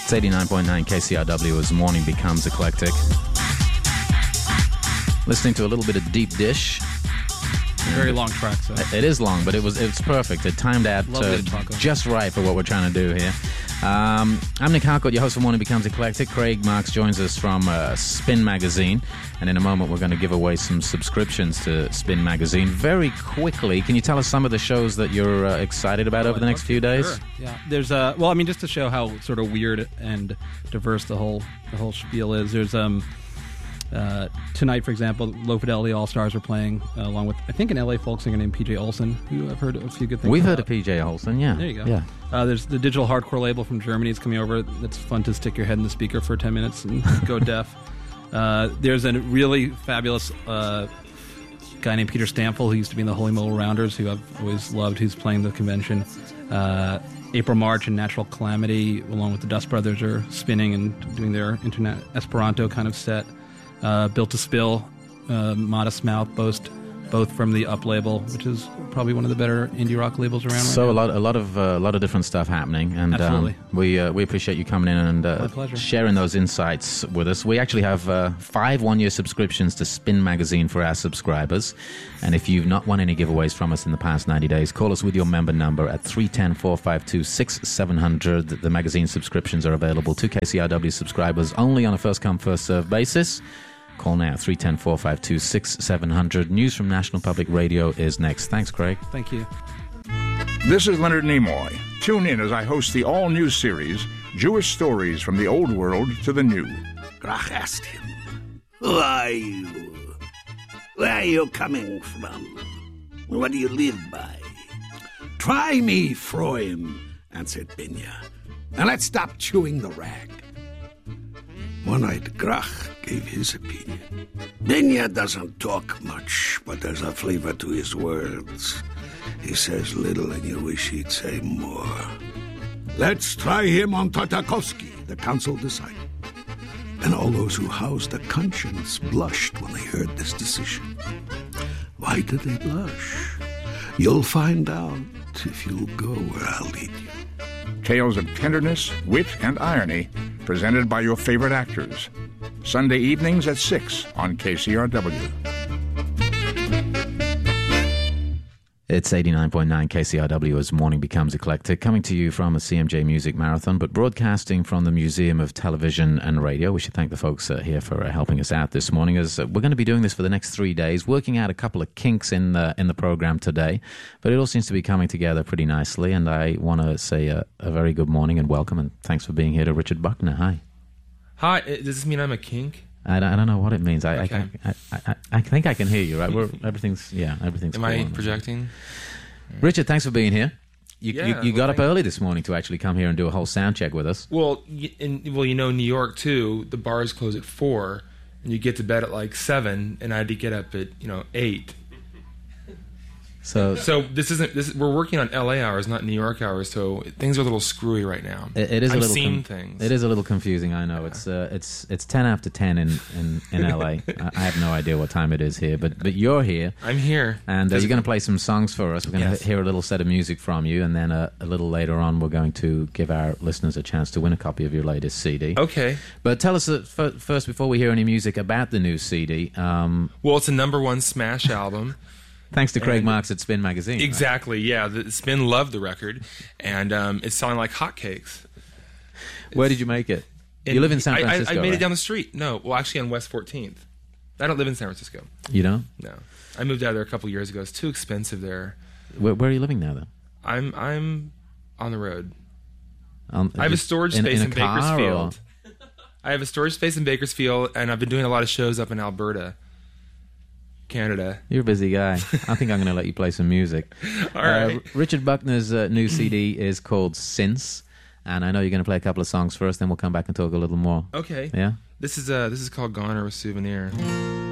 It's 89.9 KCRW as morning becomes eclectic. Listening to a little bit of Deep Dish. Very long track, so. It is long, but it's perfect. It timed out just right for what we're trying to do here. I'm Nick Harcourt, your host for Morning Becomes Eclectic. Craig Marks joins us from Spin Magazine, and in a moment we're going to give away some subscriptions to Spin Magazine. Very quickly, can you tell us some of the shows that you're excited about over the next few days? Sure. Yeah, there's just to show how sort of weird and diverse the whole spiel is. There's tonight, for example, Low Fidelity All Stars are playing along with, I think, an LA folk singer named PJ Olson, who I've heard a few good things We've about. heard of PJ Olson, yeah. There you go. Yeah. There's the digital hardcore label from Germany is coming over. That's fun to stick your head in the speaker for 10 minutes and go deaf. There's a really fabulous guy named Peter Stample, who used to be in the Holy Mole Rounders, who I've always loved, who's playing the convention. April March and Natural Calamity, along with the Dust Brothers, are spinning and doing their internet Esperanto kind of set. Built to Spill, Modest Mouth, both from the Up label, which is probably one of the better indie rock labels around. So right a lot of different stuff happening, and Absolutely. We appreciate you coming in and My pleasure. sharing those insights with us. We actually have 5 one-year subscriptions to Spin Magazine for our subscribers, and if you've not won any giveaways from us in the past 90 days, call us with your member number at 310-452-6700. The magazine subscriptions are available to KCRW subscribers only on a first-come, first-served basis. Call now, 310-452-6700. News from National Public Radio is next. Thanks, Craig. Thank you. This is Leonard Nimoy. Tune in as I host the all-new series, Jewish Stories from the Old World to the New. Grach asked him, "Who are you? Where are you coming from? What do you live by?" "Try me, Froim," answered Binya, "and let's stop chewing the rag." One-eyed Grach gave his opinion. "Binya doesn't talk much, but there's a flavor to his words. He says little and you wish he'd say more. Let's try him on Tartakovsky," the council decided. And all those who housed a conscience blushed when they heard this decision. Why did they blush? You'll find out if you'll go where I'll lead you. Tales of tenderness, wit, and irony, presented by your favorite actors. Sunday evenings at 6 on KCRW. It's 89.9 KCRW as morning becomes eclectic, coming to you from a CMJ Music Marathon, but broadcasting from the Museum of Television and Radio. We should thank the folks here for helping us out this morning, as we're going to be doing this for the next 3 days, working out a couple of kinks in the program today, but it all seems to be coming together pretty nicely, and I want to say a very good morning and welcome, and thanks for being here to Richard Buckner. Hi. Hi, does this mean I'm a kink? I don't know what it means. Okay. I think I can hear you, right? Everything's Am cool. I projecting? Richard, thanks for being here. You got up thank- early this morning to actually come here and do a whole sound check with us. Well, New York too. The bars close at 4, and you get to bed at like 7, and I had to get up at 8. So We're working on LA hours, not New York hours. So things are a little screwy right now. it is I'm a little seeing things. It is a little confusing. I know it's 10 after 10 in LA. I have no idea what time it is here, but you're here. I'm here, And you're going to play some songs for us. We're going to hear a little set of music from you, and then a little later on, we're going to give our listeners a chance to win a copy of your latest CD. Okay. But tell us first, before we hear any music, about the new CD. Well, it's a #1 smash album. Thanks to Craig Marks at Spin Magazine. Exactly. Yeah, the Spin loved the record, and it's selling like hotcakes. Where did you make it? You live in San Francisco, I made right? it down the street. No, well, actually on West 14th. I don't live in San Francisco. You don't? No, I moved out there a couple years ago. It's too expensive there. Where are you living now, then? I'm on the road. I have a Just storage space in car, Bakersfield. I have a storage space in Bakersfield, and I've been doing a lot of shows up in Alberta, Canada. You're a busy guy. I think I'm going to let you play some music. All right. Richard Buckner's new CD is called Since, and I know you're going to play a couple of songs for us, then we'll come back and talk a little more. Okay. Yeah? This is called Goner with Souvenir.